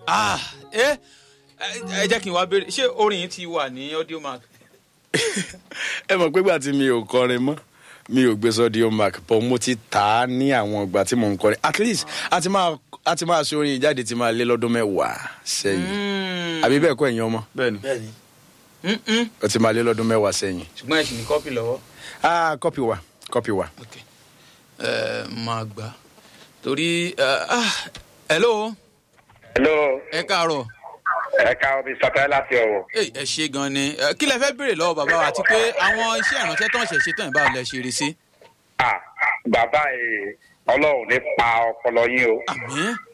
ẹ jẹ́ kí n wá béèrè ṣé orin yìí ti wà ní audio mark. ẹ mọ̀ pé gbà tí mi ò kọrin mọ́ mi ò gbé audio mark but mo ti tà á ní àwọn ìgbà tí mo ń kọrin at least a ti máa ṣe orin ìjáde tí máa lé lọ́dún 10 sẹ́yìn àbí bẹ́ẹ̀ kọ́ ẹ̀yin ọmọ. bẹ́ẹ̀ni. ó ti máa lé lọ́dún 10 sẹ́yìn. ṣùgbọ́n ẹ ṣì ní kọ́pì lọ́wọ́. kọ́pì wa. ok máa gbà torí hello. ẹ káàárọ̀. ẹ káàárọ̀ bíi sọtẹ́ láti ọ̀wọ̀. ẹ ṣe gan ni kí lẹ fẹ́ béèrè lọ́wọ́ bàbá wa àti pé àwọn iṣẹ́ ìránṣẹ́ tó ń ṣe tán ìbára lẹ ṣe rí sí. bàbá Ọlọ́run ní pa ọpọlọ yín o. àmín.